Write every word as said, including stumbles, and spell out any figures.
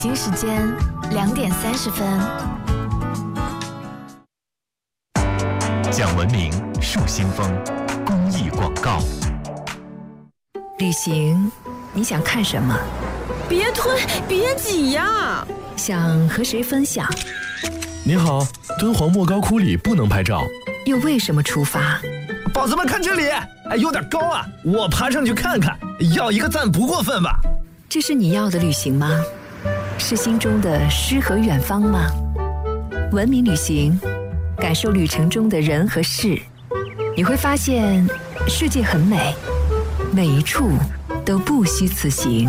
北京时间两点三十分。 讲文明树新风公益广告。 旅行，你想看什么？ 别推，别挤呀！ 想和谁分享？ 你好，敦煌莫高窟里不能拍照。 又为什么出发？ 宝子们看这里，哎，有点高啊，我爬上去看看，要一个赞不过分吧？ 这是你要的旅行吗？是心中的诗和远方吗？文明旅行，感受旅程中的人和事，你会发现世界很美，每一处都不虚此行。